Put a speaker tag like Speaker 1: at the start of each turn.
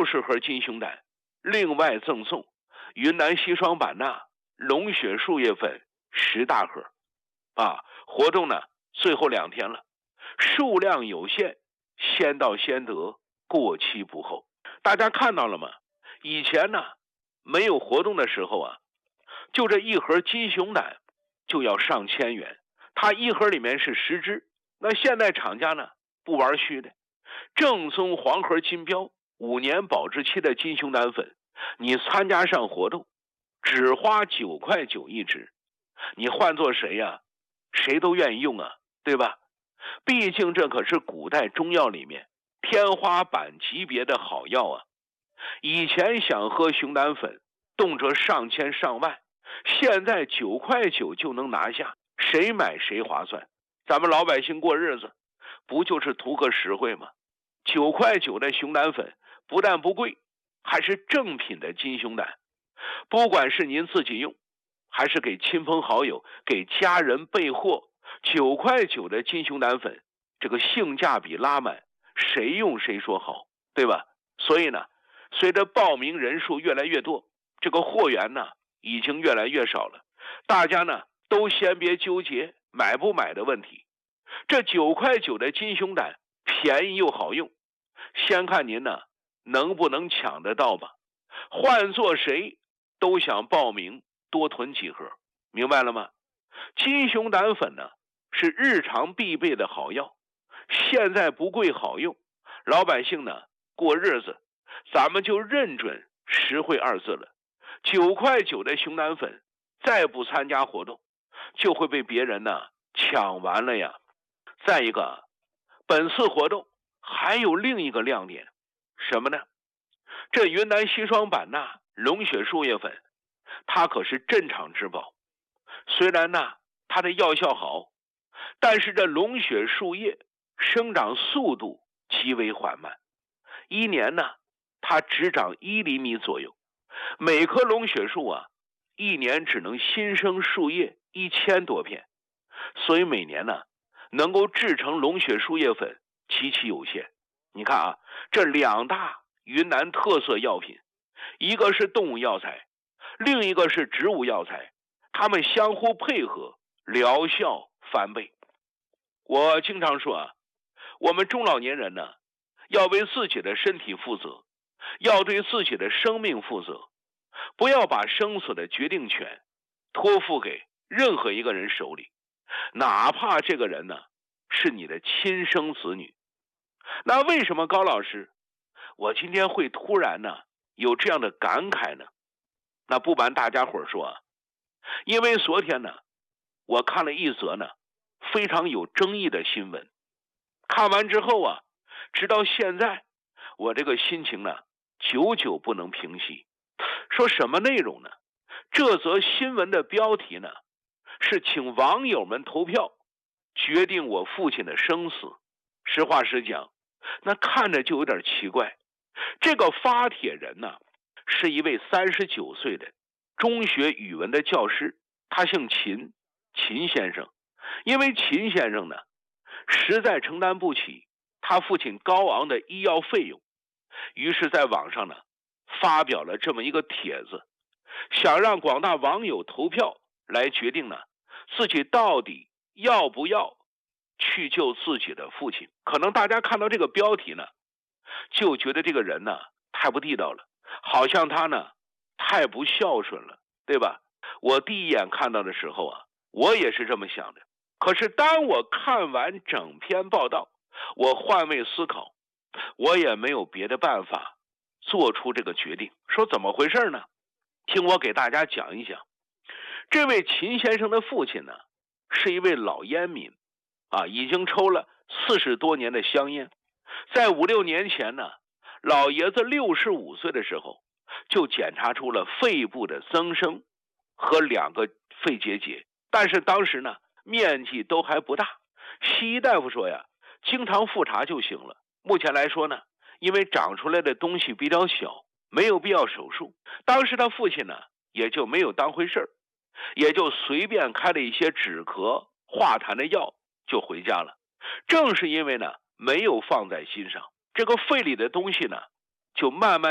Speaker 1: 60盒金熊胆，另外赠送云南硒霜版纳、龙血树叶粉10大盒。活动呢最后2天了，数量有限，先到先得，过期不候。大家看到了吗？以前呢没有活动的时候啊，就这一盒金熊胆就要上千元，它一盒里面是10只。那现在厂家呢不玩虚的，正宗黄盒金标5年保质期的金熊胆粉，你参加上活动只花9块9一支，你换做谁呀，谁都愿意用啊，对吧？毕竟这可是古代中药里面天花板级别的好药啊。以前想喝熊胆粉动辄上千上万，现在9块9就能拿下，谁买谁划算。咱们老百姓过日子不就是图个实惠吗？9块9的熊胆粉不但不贵，还是正品的金熊胆。不管是您自己用，还是给亲朋好友、给家人备货，9块9的金熊胆粉，这个性价比拉满，谁用谁说好，对吧？所以呢，随着报名人数越来越多，这个货源呢已经越来越少了。大家呢都先别纠结买不买的问题，这9块9的金熊胆便宜又好用，先看您呢能不能抢得到吧。换做谁都想报名多囤几盒，明白了吗？金熊胆粉呢是日常必备的好药，现在不贵好用，老百姓呢过日子咱们就认准实惠2字了。9块9的熊胆粉再不参加活动就会被别人呢抢完了呀。再一个，本次活动还有另一个亮点，什么呢？这云南硒霜版纳、龙血树叶粉，它可是镇场之宝。虽然呢它的药效好，但是这龙血树叶生长速度极为缓慢，一年呢它只长1厘米左右。每棵龙血树啊，一年只能新生树叶1000多片，所以每年呢能够制成龙血树叶粉极其有限。你看啊，这2大云南特色药品，一个是动物药材，另一个是植物药材，它们相互配合，疗效翻倍。我经常说啊，我们中老年人呢要为自己的身体负责，要对自己的生命负责，不要把生死的决定权托付给任何一个人手里，哪怕这个人呢是你的亲生子女。那为什么高老师我今天会突然呢有这样的感慨呢？那不瞒大家伙说啊，因为昨天呢我看了一则呢非常有争议的新闻，看完之后啊，直到现在我这个心情呢久久不能平息。说什么内容呢？这则新闻的标题呢是请网友们投票决定我父亲的生死。实话实讲，那看着就有点奇怪。这个发帖人呢是一位39岁的中学语文的教师，他姓秦，秦先生。因为秦先生呢实在承担不起他父亲高昂的医药费用，于是在网上呢发表了这么一个帖子，想让广大网友投票来决定呢自己到底要不要去救自己的父亲。可能大家看到这个标题呢就觉得这个人呢太不地道了，好像他呢太不孝顺了，对吧？我第一眼看到的时候啊，我也是这么想的。可是当我看完整篇报道，我换位思考，我也没有别的办法做出这个决定。说怎么回事呢？听我给大家讲一讲。这位秦先生的父亲呢是一位老烟民啊，已经抽了40多年的香烟。在5、6年前呢，老爷子65岁的时候就检查出了肺部的增生和2个肺结节，但是当时呢面积都还不大，西医大夫说呀经常复查就行了。目前来说呢，因为长出来的东西比较小，没有必要手术。当时他父亲呢也就没有当回事儿，也就随便开了一些止咳化痰的药就回家了。正是因为呢没有放在心上，这个肺里的东西呢就慢慢